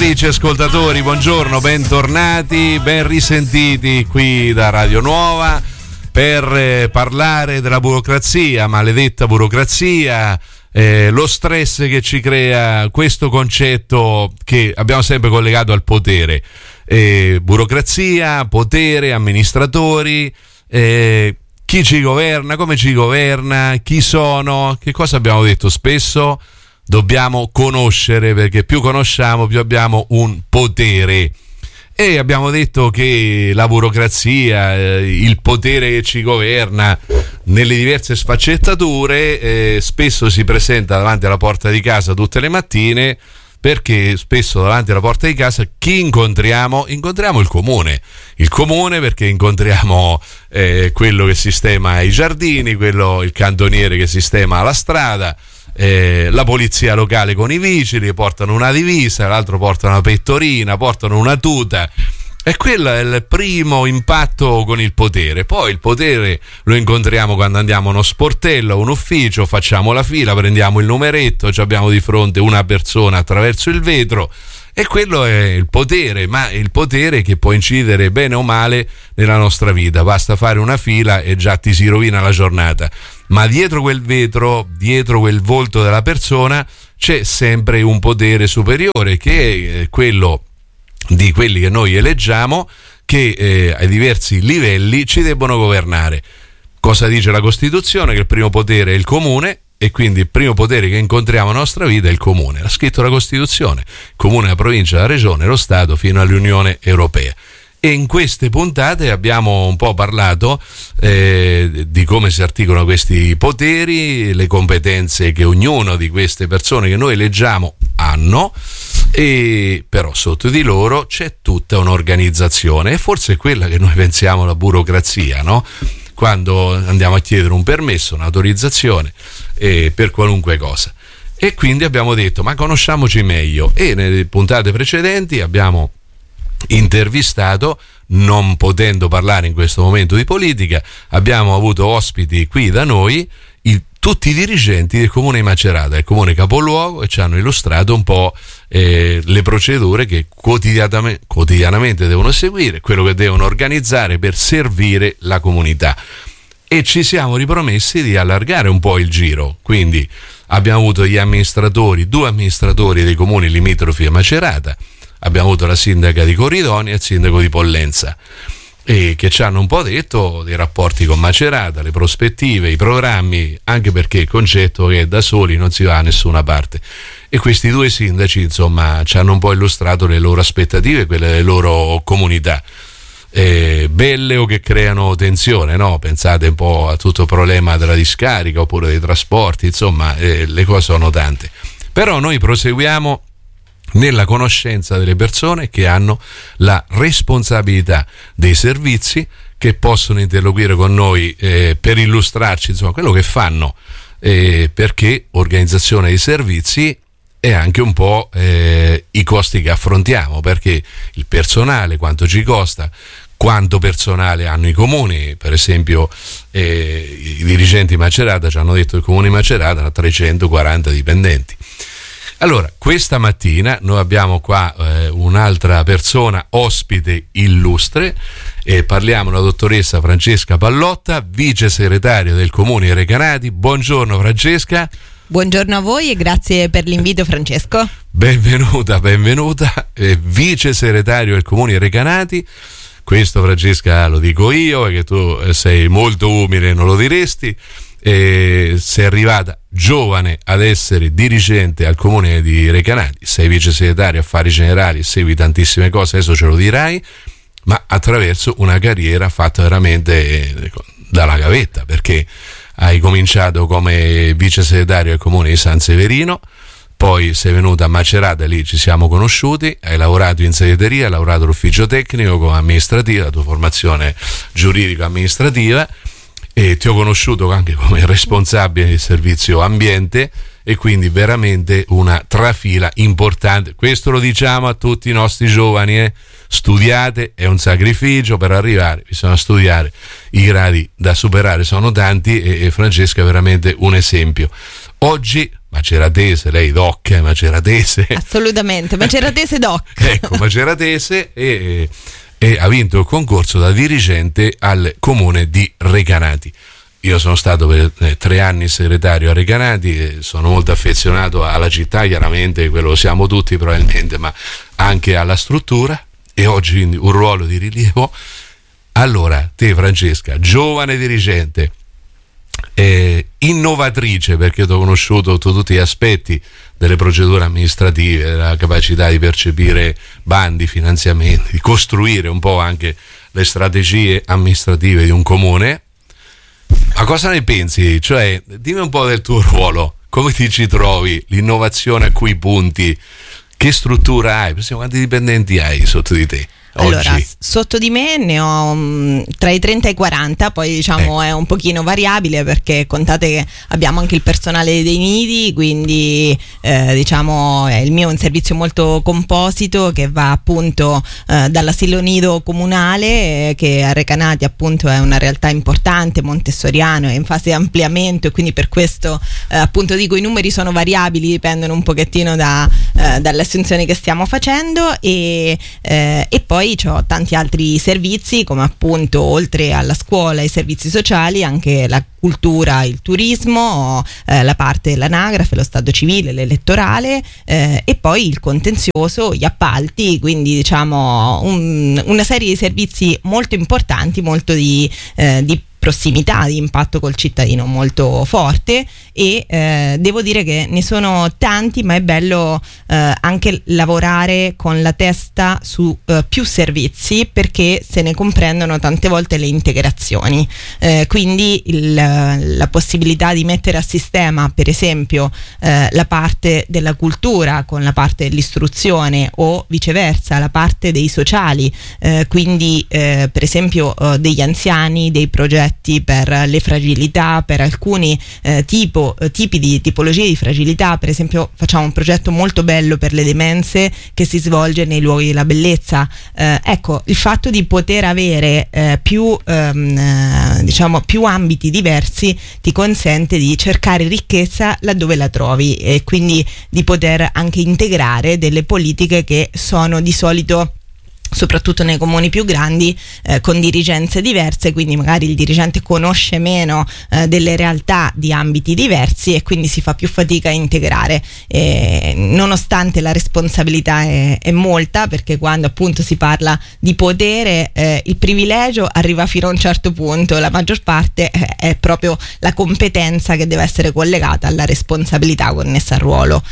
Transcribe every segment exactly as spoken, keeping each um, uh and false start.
ascoltatrici e ascoltatori, buongiorno, bentornati, ben risentiti qui da Radio Nuova per eh, parlare della burocrazia, maledetta burocrazia, eh, lo stress che ci crea questo concetto che abbiamo sempre collegato al potere. Eh, burocrazia, potere, amministratori, eh, chi ci governa, come ci governa, chi sono, che cosa abbiamo detto spesso? Dobbiamo conoscere, perché più conosciamo più abbiamo un potere. E abbiamo detto che la burocrazia, eh, il potere che ci governa nelle diverse sfaccettature, eh, spesso si presenta davanti alla porta di casa tutte le mattine, perché spesso davanti alla porta di casa chi incontriamo? Incontriamo il comune, il comune perché incontriamo eh, quello che sistema i giardini, quello, il cantoniere che sistema la strada, eh, la polizia locale con i vigili, portano una divisa, l'altro porta una pettorina, portano una tuta. E quello è il primo impatto con il potere. Poi il potere lo incontriamo quando andiamo a uno sportello, a un ufficio, facciamo la fila, prendiamo il numeretto, ci abbiamo di fronte una persona attraverso il vetro, e quello è il potere, ma il potere che può incidere bene o male nella nostra vita. Basta fare una fila e già ti si rovina la giornata. Ma dietro quel vetro, dietro quel volto della persona, c'è sempre un potere superiore, che è quello di quelli che noi eleggiamo, che eh, ai diversi livelli ci debbono governare. Cosa dice la Costituzione? Che il primo potere è il comune, e quindi il primo potere che incontriamo nella nostra vita è il comune. L'ha scritto la Costituzione: il comune, la provincia, la regione, lo Stato, fino all'Unione Europea. E in queste puntate abbiamo un po' parlato eh, di come si articolano questi poteri, le competenze che ognuno di queste persone che noi eleggiamo hanno, e però sotto di loro c'è tutta un'organizzazione, e forse è quella che noi pensiamo la burocrazia, no? Quando andiamo a chiedere un permesso, un'autorizzazione eh, per qualunque cosa. E quindi abbiamo detto, ma conosciamoci meglio, e nelle puntate precedenti abbiamo intervistato, non potendo parlare in questo momento di politica, abbiamo avuto ospiti qui da noi il, tutti i dirigenti del comune di Macerata, il comune capoluogo, e ci hanno illustrato un po' eh, le procedure che quotidianamente, quotidianamente devono seguire, quello che devono organizzare per servire la comunità. E ci siamo ripromessi di allargare un po' il giro, quindi abbiamo avuto gli amministratori, due amministratori dei comuni limitrofi a Macerata, abbiamo avuto la sindaca di Corridonia e il sindaco di Pollenza, e che ci hanno un po' detto dei rapporti con Macerata, le prospettive, i programmi, anche perché il concetto è che da soli non si va a nessuna parte. E questi due sindaci, insomma, ci hanno un po' illustrato le loro aspettative, quelle delle loro comunità, eh, belle o che creano tensione, no? Pensate un po' a tutto il problema della discarica oppure dei trasporti, insomma, eh, le cose sono tante. Però noi proseguiamo nella conoscenza delle persone che hanno la responsabilità dei servizi, che possono interloquire con noi eh, per illustrarci, insomma, quello che fanno, eh, perché organizzazione dei servizi è anche un po' eh, i costi che affrontiamo, perché il personale, quanto ci costa, quanto personale hanno i comuni. Per esempio eh, i dirigenti di Macerata ci hanno detto che il comune di Macerata ha trecentoquaranta dipendenti. Allora, questa mattina noi abbiamo qua eh, un'altra persona ospite illustre, e parliamo della dottoressa Francesca Pallotta, vice segretario del comune di Recanati. Buongiorno Francesca. Buongiorno a voi e grazie per l'invito, Francesco. Benvenuta, benvenuta, eh, vice segretario del comune di Recanati. Questo, Francesca, lo dico io, perché tu sei molto umile, non lo diresti. Eh, sei arrivata giovane ad essere dirigente al comune di Recanati, sei vice segretario affari generali, segui tantissime cose, adesso ce lo dirai, ma attraverso una carriera fatta veramente eh, dalla gavetta, perché hai cominciato come vice segretario del comune di San Severino, poi sei venuta a Macerata, lì ci siamo conosciuti, hai lavorato in segreteria, hai lavorato all'ufficio tecnico come amministrativa, la tua formazione giuridico-amministrativa, e ti ho conosciuto anche come responsabile del servizio ambiente, e quindi veramente una trafila importante. Questo lo diciamo a tutti i nostri giovani, eh? Studiate, è un sacrificio per arrivare, bisogna studiare, i gradi da superare sono tanti, e, e Francesca è veramente un esempio. Oggi maceratese, lei doc è maceratese. Assolutamente, maceratese doc. Ecco, maceratese e, e ha vinto il concorso da dirigente al comune di Recanati. Io sono stato per eh, tre anni segretario a Recanati e sono molto affezionato alla città, chiaramente, quello lo siamo tutti probabilmente, ma anche alla struttura, e oggi quindi un ruolo di rilievo. Allora, te Francesca, giovane dirigente, eh, innovatrice, perché ti ho conosciuto sotto tutti gli aspetti delle procedure amministrative, della capacità di percepire bandi, finanziamenti, di costruire un po' anche le strategie amministrative di un comune. Ma cosa ne pensi? Cioè, dimmi un po' del tuo ruolo, come ti ci trovi, l'innovazione a cui punti, che struttura hai, quanti dipendenti hai sotto di te? Allora, oggi? Sotto di me ne ho mh, tra i trenta e i quaranta, poi diciamo eh. è un pochino variabile, perché contate che abbiamo anche il personale dei nidi, quindi eh, diciamo il mio è un servizio molto composito che va appunto eh, dall'asilo nido comunale, eh, che a Recanati appunto è una realtà importante, montessoriano, è in fase di ampliamento, e quindi per questo eh, appunto dico i numeri sono variabili, dipendono un pochettino da, eh, dalle assunzioni che stiamo facendo, e, eh, e poi ho tanti altri servizi, come appunto oltre alla scuola e i servizi sociali anche la cultura, il turismo, eh, la parte dell'anagrafe, lo stato civile, l'elettorale, eh, e poi il contenzioso, gli appalti, quindi diciamo un, una serie di servizi molto importanti, molto di, eh, di prossimità, di impatto col cittadino molto forte, e eh, devo dire che ne sono tanti, ma è bello eh, anche lavorare con la testa su eh, più servizi, perché se ne comprendono tante volte le integrazioni, eh, quindi il, la possibilità di mettere a sistema per esempio eh, la parte della cultura con la parte dell'istruzione, o viceversa la parte dei sociali, eh, quindi eh, per esempio eh, degli anziani, dei progetti per le fragilità, per alcuni eh, tipo, eh, tipi di tipologie di fragilità. Per esempio facciamo un progetto molto bello per le demenze che si svolge nei luoghi della bellezza. Eh, ecco, il fatto di poter avere eh, più ehm, eh, diciamo più ambiti diversi ti consente di cercare ricchezza laddove la trovi, e quindi di poter anche integrare delle politiche che sono di solito, soprattutto nei comuni più grandi, eh, con dirigenze diverse, quindi magari il dirigente conosce meno eh, delle realtà di ambiti diversi, e quindi si fa più fatica a integrare, e, nonostante la responsabilità è, è molta, perché quando appunto si parla di potere eh, il privilegio arriva fino a un certo punto, la maggior parte è, è proprio la competenza che deve essere collegata alla responsabilità connessa al ruolo.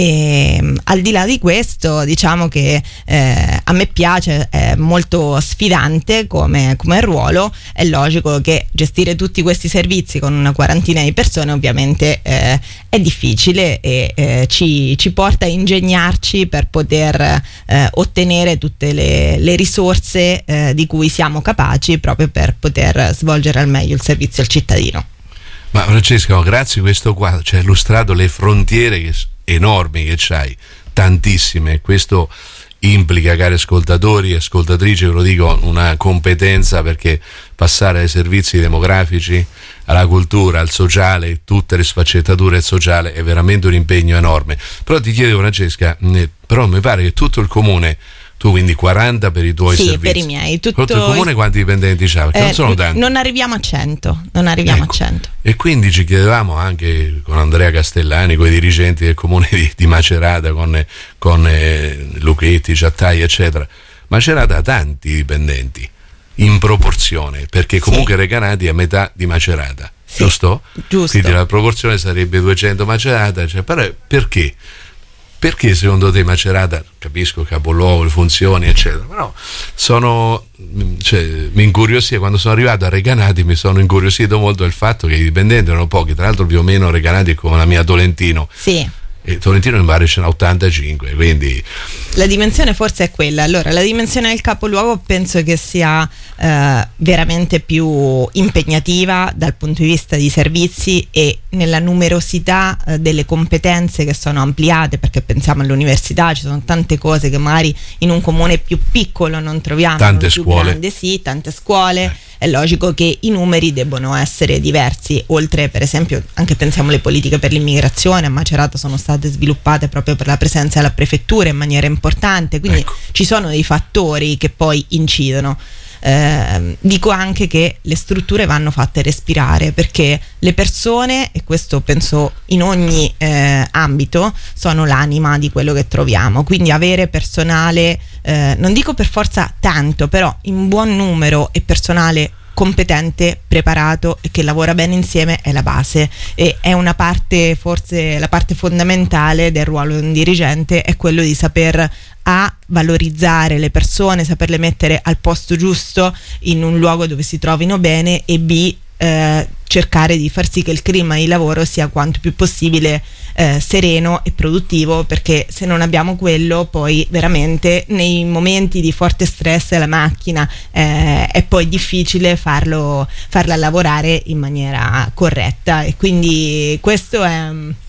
E al di là di questo, diciamo che eh, a me piace, è molto sfidante come, come ruolo. È logico che gestire tutti questi servizi con una quarantina di persone ovviamente eh, è difficile, e eh, ci, ci porta a ingegnarci per poter eh, ottenere tutte le, le risorse eh, di cui siamo capaci, proprio per poter svolgere al meglio il servizio al cittadino. Ma Francesca, grazie a questo quadro, ci hai illustrato le frontiere che, enormi che c'hai, tantissime. Questo implica, cari ascoltatori e ascoltatrici, ve lo dico, una competenza, perché passare dai servizi demografici alla cultura, al sociale, tutte le sfaccettature del sociale, è veramente un impegno enorme. Però ti chiedo, Francesca, però mi pare che tutto il comune, tu quindi quaranta per i tuoi sì, servizi. Per i miei. Tutto, tutto il comune quanti dipendenti c'ha? Perché eh, non sono tanti. Non arriviamo a cento, non arriviamo ecco. a cento. E quindi ci chiedevamo anche con Andrea Castellani, con i dirigenti del comune di, di Macerata, con, con eh, Lucchetti, Ciattai, eccetera. Macerata ha tanti dipendenti in proporzione, perché comunque sì. Recanati è a metà di Macerata, sì, giusto? Giusto. Quindi la proporzione sarebbe duecento Macerata, cioè, però perché? Perché secondo te Macerata, capisco capoluogo, le funzioni eccetera, però sono, cioè, mi incuriosì, quando sono arrivato a Recanati mi sono incuriosito molto del fatto che i dipendenti erano pochi, tra l'altro più o meno Recanati è come la mia Tolentino. Sì. E Tolentino in pare ce n'ha ottantacinque, quindi la dimensione forse è quella. Allora, la dimensione del capoluogo penso che sia eh, veramente più impegnativa dal punto di vista di servizi e nella numerosità eh, delle competenze che sono ampliate, perché pensiamo all'università, ci sono tante cose che magari in un comune più piccolo non troviamo, tante più scuole grande, sì, tante scuole. eh. è logico che i numeri debbono essere diversi. Oltre, per esempio, anche pensiamo alle politiche per l'immigrazione, a Macerata sono state sviluppate proprio per la presenza della prefettura in maniera importante, quindi ecco, ci sono dei fattori che poi incidono. Eh, dico anche che le strutture vanno fatte respirare, perché le persone, e questo penso in ogni eh, ambito, sono l'anima di quello che troviamo, quindi avere personale, eh, non dico per forza tanto, però in buon numero, e personale competente, preparato e che lavora bene insieme è la base, e è una parte, forse la parte fondamentale del ruolo di un dirigente, è quello di saper a valorizzare le persone, saperle mettere al posto giusto in un luogo dove si trovino bene, e b eh, cercare di far sì che il clima di lavoro sia quanto più possibile eh, sereno e produttivo, perché se non abbiamo quello, poi veramente nei momenti di forte stress la macchina eh, è poi difficile farlo, farla lavorare in maniera corretta, e quindi questo è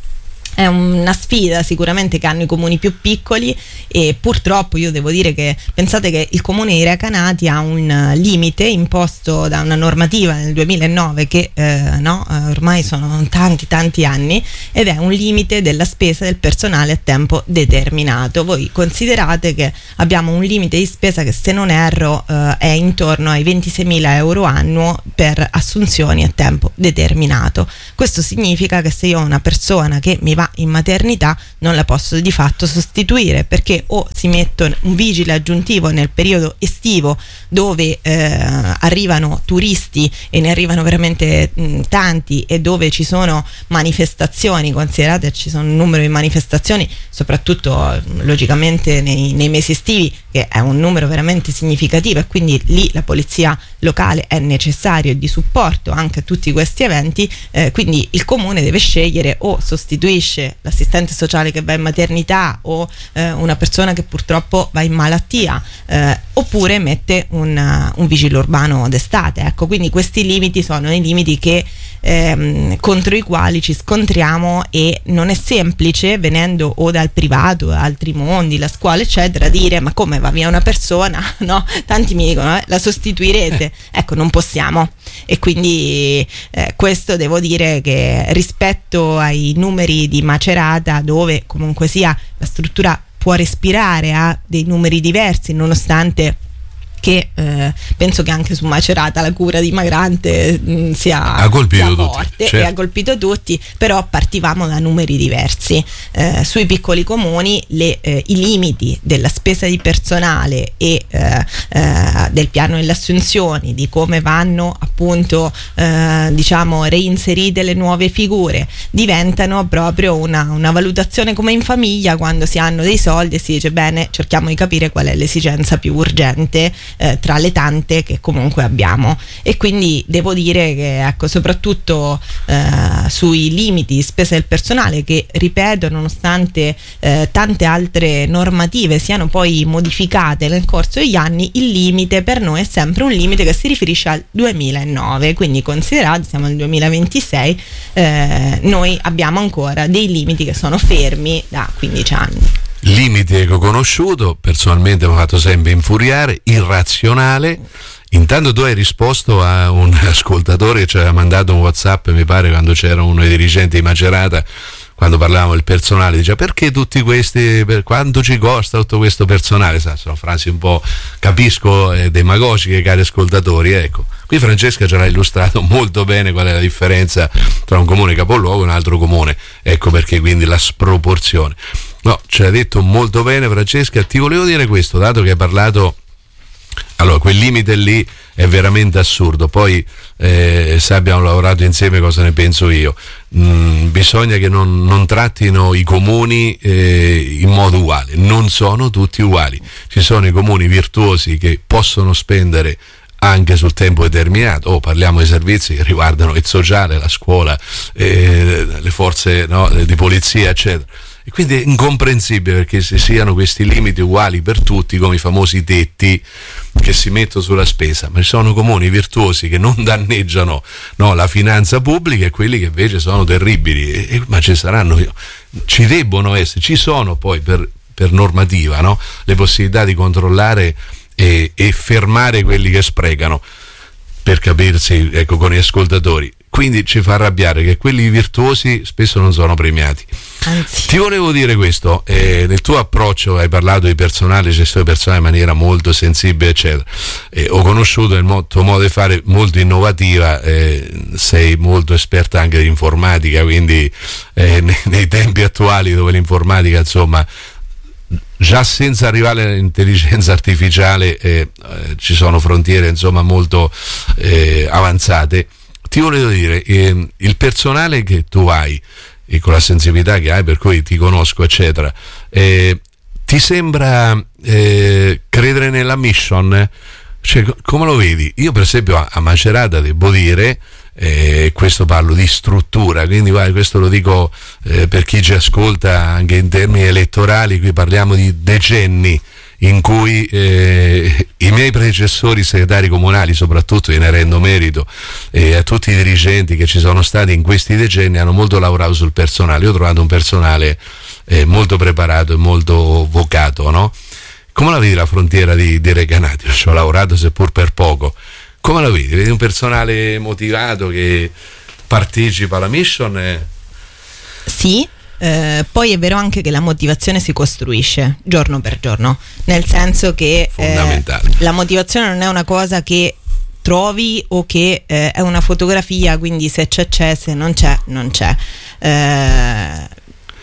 È una sfida sicuramente che hanno i comuni più piccoli, e purtroppo io devo dire che pensate che il comune di Recanati ha un limite imposto da una normativa nel duemilanove che eh, no, ormai sono tanti tanti anni, ed è un limite della spesa del personale a tempo determinato. Voi considerate che abbiamo un limite di spesa che, se non erro, eh, è intorno ai ventiseimila euro annuo per assunzioni a tempo determinato. Questo significa che se io ho una persona che mi va in maternità non la posso di fatto sostituire, perché o si mette un vigile aggiuntivo nel periodo estivo, dove eh, arrivano turisti e ne arrivano veramente mh, tanti, e dove ci sono manifestazioni, considerate ci sono un numero di manifestazioni soprattutto logicamente nei, nei mesi estivi, che è un numero veramente significativo, e quindi lì la polizia locale è necessario e di supporto anche a tutti questi eventi, eh, quindi il comune deve scegliere: o sostituisce l'assistente sociale che va in maternità, o eh, una persona che purtroppo va in malattia, eh, oppure mette un, un vigile urbano d'estate. Ecco, quindi questi limiti sono i limiti che ehm, contro i quali ci scontriamo, e non è semplice, venendo o dal privato, da altri mondi, la scuola eccetera, dire: ma come va via una persona? No? Tanti mi dicono eh, la sostituirete? Ecco, non possiamo. E quindi eh, questo devo dire che rispetto ai numeri di Macerata, dove comunque sia la struttura può respirare, ha dei numeri diversi, nonostante che eh, penso che anche su Macerata la cura dimagrante mh, sia, ha colpito sia tutti, forte, certo. E ha colpito tutti, però partivamo da numeri diversi. Eh, sui piccoli comuni le, eh, i limiti della spesa di personale e eh, eh, del piano delle assunzioni, di come vanno appunto eh, diciamo reinserite le nuove figure, diventano proprio una, una valutazione come in famiglia, quando si hanno dei soldi e si dice: bene, cerchiamo di capire qual è l'esigenza più urgente Eh, tra le tante che comunque abbiamo. E quindi devo dire che, ecco, soprattutto eh, sui limiti di spesa del personale, che ripeto, nonostante eh, tante altre normative siano poi modificate nel corso degli anni, il limite per noi è sempre un limite che si riferisce al duemilanove, quindi considerate siamo nel duemilaventisei, eh, noi abbiamo ancora dei limiti che sono fermi da quindici anni. Limite che ho conosciuto, personalmente mi ha fatto sempre infuriare, irrazionale. Intanto tu hai risposto a un ascoltatore che ci aveva mandato un WhatsApp, mi pare, quando c'era uno dei dirigenti di Macerata, quando parlavamo del personale, diceva: perché tutti questi, per quanto ci costa tutto questo personale? Sa, sono frasi un po', capisco, eh, demagogiche, cari ascoltatori. Ecco, qui Francesca ce l'ha illustrato molto bene qual è la differenza tra un comune capoluogo e un altro comune, ecco perché quindi la sproporzione. No, ce l'ha detto molto bene Francesca. Ti volevo dire questo, dato che hai parlato, allora quel limite lì è veramente assurdo. Poi eh, se abbiamo lavorato insieme, cosa ne penso io? Mm, bisogna che non, non trattino i comuni eh, in modo uguale, non sono tutti uguali. Ci sono i comuni virtuosi che possono spendere anche sul tempo determinato. Oh, parliamo di servizi che riguardano il sociale, la scuola, eh, le forze no, di polizia eccetera. E quindi è incomprensibile perché se siano questi limiti uguali per tutti, come i famosi tetti che si mettono sulla spesa, ma ci sono comuni virtuosi che non danneggiano no, la finanza pubblica, e quelli che invece sono terribili. E, e, ma ci saranno, ci debbono essere, ci sono poi per, per normativa no, le possibilità di controllare e, e fermare quelli che sprecano. per capirsi, ecco, con gli ascoltatori. Quindi ci fa arrabbiare che quelli virtuosi spesso non sono premiati. Anzi. Ti volevo dire questo, eh, nel tuo approccio hai parlato di personale, gestione personale in maniera molto sensibile, eccetera. Eh, ho conosciuto il mo- tuo modo di fare molto innovativa, eh, sei molto esperta anche di informatica, quindi eh, nei, nei tempi attuali dove l'informatica, insomma, già senza arrivare all'intelligenza artificiale eh, eh, ci sono frontiere, insomma, molto eh, avanzate. Ti volevo dire, eh, il personale che tu hai e con la sensibilità che hai, per cui ti conosco, eccetera, eh, ti sembra eh, credere nella mission? Cioè, come lo vedi? Io per esempio a, a Macerata devo dire, eh, questo parlo di struttura, quindi guarda, questo lo dico eh, per chi ci ascolta anche in termini elettorali, qui parliamo di decenni in cui eh, i miei predecessori segretari comunali, soprattutto, ne rendo merito, eh, a tutti i dirigenti che ci sono stati in questi decenni, hanno molto lavorato sul personale. Io ho trovato un personale eh, molto preparato e molto vocato, no? Come la vedi la frontiera di, di Recanati? Ci ho lavorato seppur per poco. Come la vedi? Vedi un personale motivato che partecipa alla mission? E... Sì. Eh, poi è vero anche che la motivazione si costruisce giorno per giorno, nel senso che eh, la motivazione non è una cosa che trovi o che eh, è una fotografia, quindi se c'è c'è, se non c'è non c'è. Eh,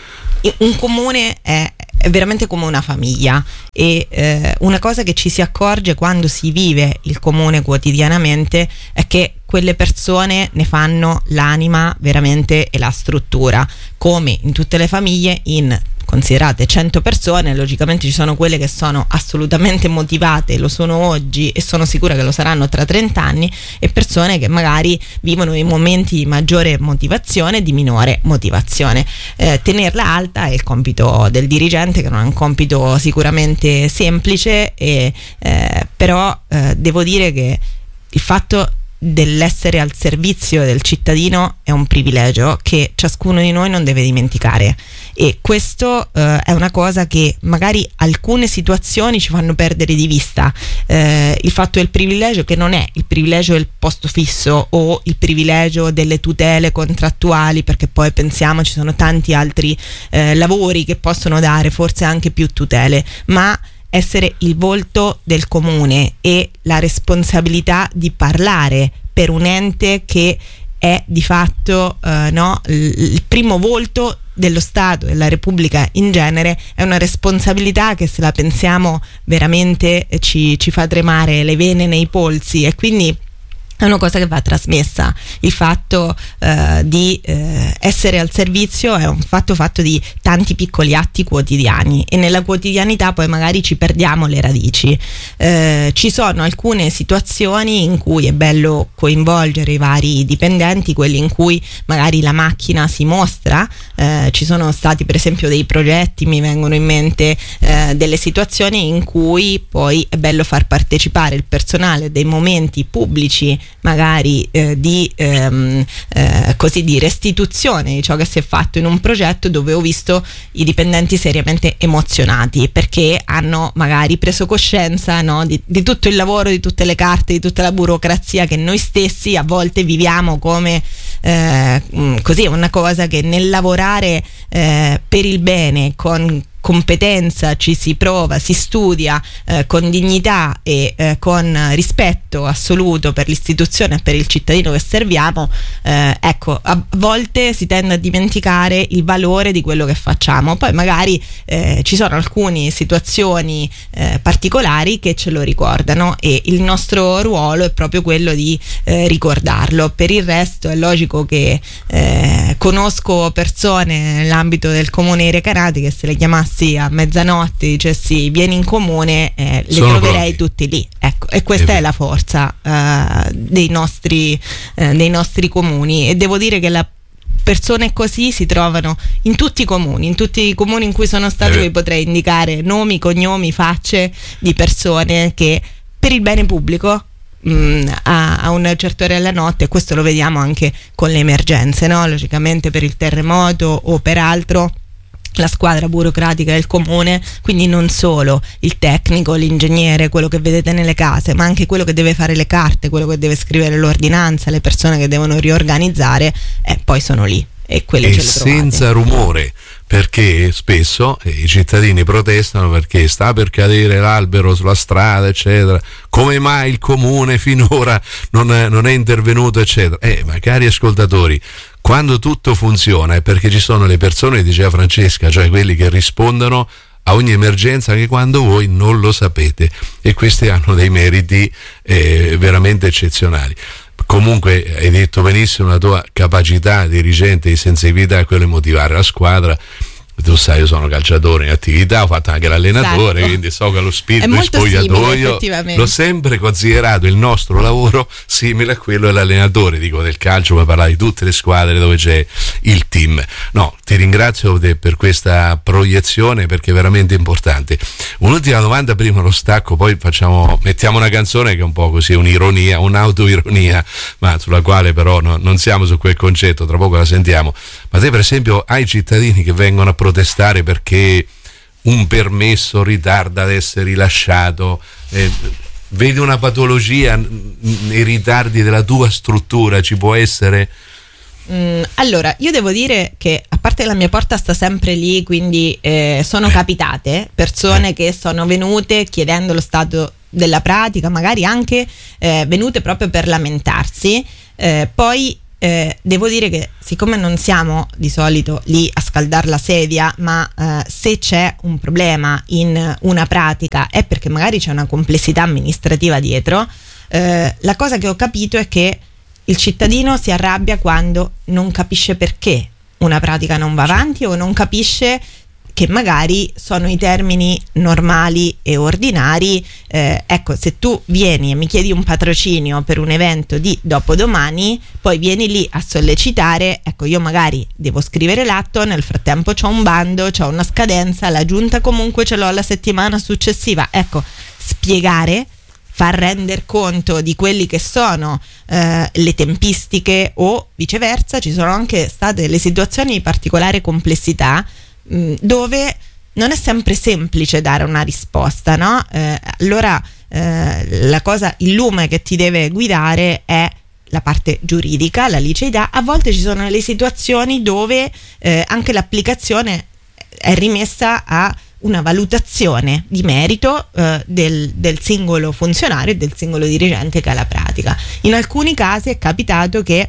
un comune è, è veramente come una famiglia e eh, una cosa che ci si accorge quando si vive il comune quotidianamente è che quelle persone ne fanno l'anima veramente e la struttura, come in tutte le famiglie. In considerate cento persone, logicamente ci sono quelle che sono assolutamente motivate, lo sono oggi e sono sicura che lo saranno tra trenta anni, e persone che magari vivono i momenti di maggiore motivazione e di minore motivazione. Eh, tenerla alta è il compito del dirigente, che non è un compito sicuramente semplice, e, eh, però eh, devo dire che il fatto dell'essere al servizio del cittadino è un privilegio che ciascuno di noi non deve dimenticare, e questo eh, è una cosa che magari alcune situazioni ci fanno perdere di vista. Eh, il fatto del privilegio, che non è il privilegio del posto fisso o il privilegio delle tutele contrattuali, perché poi pensiamo ci sono tanti altri eh, lavori che possono dare forse anche più tutele, ma essere il volto del comune e la responsabilità di parlare per un ente che è di fatto eh, no, il primo volto dello Stato e della Repubblica in genere, è una responsabilità che, se la pensiamo veramente, ci, ci fa tremare le vene nei polsi, e quindi è una cosa che va trasmessa. Il fatto eh, di eh, essere al servizio è un fatto fatto di tanti piccoli atti quotidiani, e nella quotidianità poi magari ci perdiamo le radici. Eh, ci sono alcune situazioni in cui è bello coinvolgere i vari dipendenti, quelli in cui magari la macchina si mostra. Eh, ci sono stati per esempio dei progetti, mi vengono in mente eh, delle situazioni in cui poi è bello far partecipare il personale dei momenti pubblici, magari eh, di ehm, eh, così di restituzione di ciò che si è fatto in un progetto, dove ho visto i dipendenti seriamente emozionati perché hanno magari preso coscienza, no, di, di tutto il lavoro, di tutte le carte, di tutta la burocrazia che noi stessi a volte viviamo come eh, così una cosa che nel lavorare eh, per il bene, con competenza, ci si prova, si studia eh, con dignità e eh, con rispetto assoluto per l'istituzione e per il cittadino che serviamo. Eh, ecco, a volte si tende a dimenticare il valore di quello che facciamo, poi magari eh, ci sono alcune situazioni eh, particolari che ce lo ricordano, e il nostro ruolo è proprio quello di eh, ricordarlo. Per il resto è logico che eh, conosco persone nell'ambito del comune di Recanati che, se le chiamassi a mezzanotte, dicessi vieni in comune, eh, le Sono troverei pronti. tutti lì, ecco, e questa è, è la forza uh, dei nostri uh, dei nostri comuni, e devo dire che la persone così si trovano in tutti i comuni, in tutti i comuni in cui sono stati. Vi potrei indicare nomi, cognomi, facce di persone che per il bene pubblico mh, a, a un certo ora della notte, e questo lo vediamo anche con le emergenze, no? Logicamente per il terremoto o per altro, la squadra burocratica del comune, quindi non solo il tecnico, l'ingegnere, quello che vedete nelle case, ma anche quello che deve fare le carte, quello che deve scrivere l'ordinanza, le persone che devono riorganizzare, e eh, poi sono lì e quelli e ce le trovate. Senza rumore, perché spesso eh, i cittadini protestano perché sta per cadere l'albero sulla strada, eccetera, come mai il comune finora non è, non è intervenuto, eccetera. Eh, ma cari ascoltatori, quando tutto funziona è perché ci sono le persone, diceva Francesca, cioè quelli che rispondono a ogni emergenza anche quando voi non lo sapete, e questi hanno dei meriti eh, veramente eccezionali. Comunque hai detto benissimo, la tua capacità dirigente di sensibilità è quello di motivare la squadra. Tu sai, io sono calciatore in attività, ho fatto anche l'allenatore, esatto. Quindi so che lo spirito di spogliatoio l'ho sempre considerato il nostro lavoro simile a quello dell'allenatore, dico del calcio, per parlare di tutte le squadre dove c'è il team. No, ti ringrazio per questa proiezione, perché è veramente importante. Un'ultima domanda prima lo stacco, poi facciamo mettiamo una canzone che è un po' così un'ironia, un'autoironia, ma sulla quale però no, non siamo su quel concetto, tra poco la sentiamo. Ma te per esempio hai cittadini che vengono a protestare perché un permesso ritarda ad essere rilasciato, eh, vedi una patologia nei ritardi della tua struttura, ci può essere? Mm, allora, io devo dire che a parte che la mia porta sta sempre lì, quindi eh, sono eh. capitate persone eh. che sono venute chiedendo lo stato della pratica, magari anche eh, venute proprio per lamentarsi, eh, poi Eh, devo dire che siccome non siamo di solito lì a scaldare la sedia, ma eh, se c'è un problema in una pratica è perché magari c'è una complessità amministrativa dietro, eh, la cosa che ho capito è che il cittadino si arrabbia quando non capisce perché una pratica non va avanti o non capisce che magari sono i termini normali e ordinari. Eh, ecco, se tu vieni e mi chiedi un patrocinio per un evento di dopodomani, poi vieni lì a sollecitare, ecco, io magari devo scrivere l'atto, nel frattempo c'ho un bando, c'ho una scadenza, la giunta comunque ce l'ho la settimana successiva. Ecco, spiegare, far render conto di quelli che sono eh, le tempistiche, o viceversa ci sono anche state le situazioni di particolare complessità dove non è sempre semplice dare una risposta, no? Eh, allora eh, la cosa, il lume che ti deve guidare è la parte giuridica, la liceità. A volte ci sono le situazioni dove eh, anche l'applicazione è rimessa a una valutazione di merito eh, del, del singolo funzionario e del singolo dirigente che ha la pratica. In alcuni casi è capitato che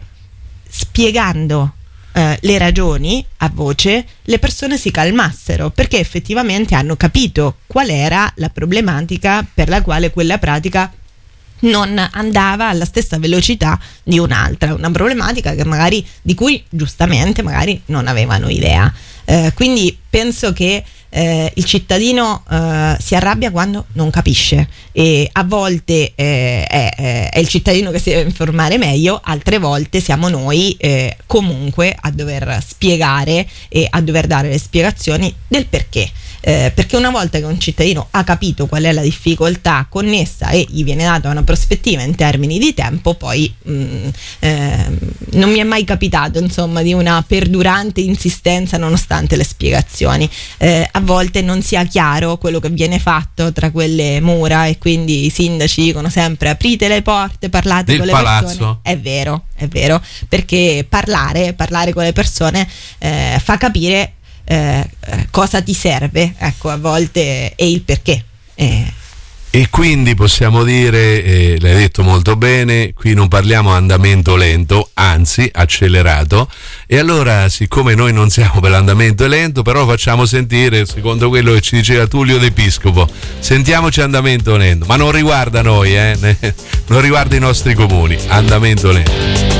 spiegando Uh, le ragioni a voce le persone si calmassero, perché effettivamente hanno capito qual era la problematica per la quale quella pratica non andava alla stessa velocità di un'altra, una problematica che magari di cui giustamente magari non avevano idea. Uh, quindi penso che eh, il cittadino eh, si arrabbia quando non capisce, e a volte eh, è, è il cittadino che si deve informare meglio, altre volte siamo noi eh, comunque a dover spiegare e a dover dare le spiegazioni del perché. Eh, perché una volta che un cittadino ha capito qual è la difficoltà connessa e gli viene data una prospettiva in termini di tempo, poi mh, eh, non mi è mai capitato insomma di una perdurante insistenza nonostante le spiegazioni. Eh, a volte non sia chiaro quello che viene fatto tra quelle mura, e quindi i sindaci dicono sempre aprite le porte, parlate del con le palazzo. persone. È vero, è vero, perché parlare, parlare con le persone eh, fa capire Eh, cosa ti serve, ecco, a volte, e il perché. Eh. E quindi possiamo dire, eh, l'hai detto molto bene, qui non parliamo andamento lento, anzi accelerato, e allora siccome noi non siamo per l'andamento lento, però facciamo sentire, secondo quello che ci diceva Tullio D'Episcopo, sentiamoci andamento lento, ma non riguarda noi, eh? non riguarda i nostri comuni, andamento lento.